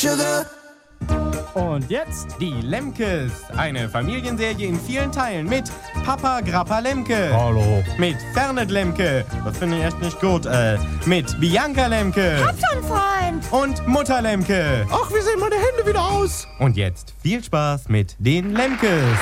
Und jetzt die Lemkes. Eine Familienserie in vielen Teilen mit Papa Grappa Lemke. Hallo. Mit Fernet Lemke. Das finde ich echt nicht gut. Mit Bianca Lemke. Hab schon, Freund. Und Mutter Lemke. Ach, wie sehen meine Hände wieder aus? Und jetzt viel Spaß mit den Lemkes.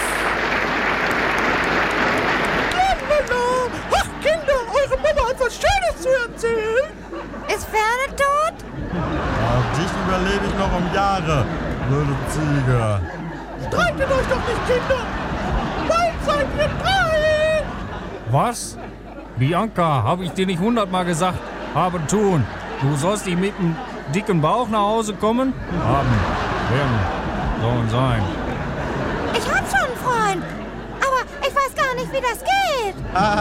Ach, Kinder, eure Mama hat was Schönes zu erzählen. Ist Fernet tot? Dich überlebe ich noch um Jahre. Blöde Ziege. Streitet euch doch nicht, Kinder. Bald seid ihr 3. Was? Bianca, habe ich dir nicht 100-mal gesagt? Haben tun. Du sollst nicht mit einem dicken Bauch nach Hause kommen? Haben, werden, sollen sein. Ich hab schon, Freund. Aber ich weiß gar nicht, wie das geht.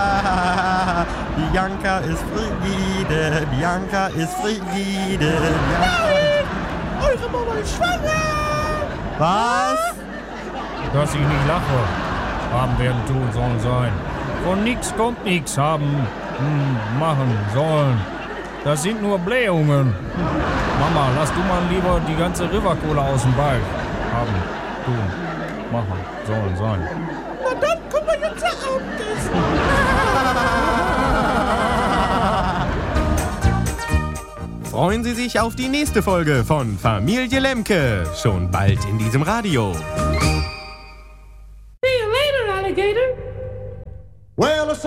Bianca ist frigide. Bianca ist frigide. Nein! Eure Mama ist schwanger. Was? Dass ich nicht lache. Haben, werden, tun, sollen sein. Von nix kommt nix. Haben, machen, sollen. Das sind nur Blähungen. Mama, lass du mal lieber die ganze River-Cola aus dem Ball. Haben, tun, machen, sollen sein. Na dann können wir jetzt ja Abendessen. Freuen Sie sich auf die nächste Folge von Familie Lemke. Schon bald in diesem Radio.